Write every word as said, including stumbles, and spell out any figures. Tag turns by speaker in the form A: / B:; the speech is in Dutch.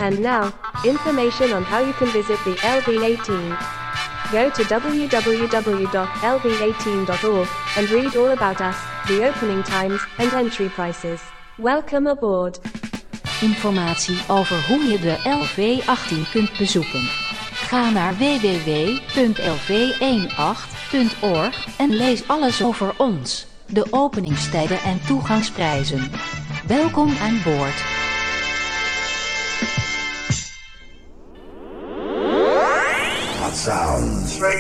A: And now, information on how you can visit the L V eighteen. Go to w w w dot l v eighteen dot org and read all about us, the opening times, and entry prices. Welcome aboard.
B: Informatie over hoe je de L V achttien kunt bezoeken. Ga naar w w w punt l v achttien punt org en lees alles over ons, de openingstijden en toegangsprijzen. Welkom aan boord.
C: Hot sounds.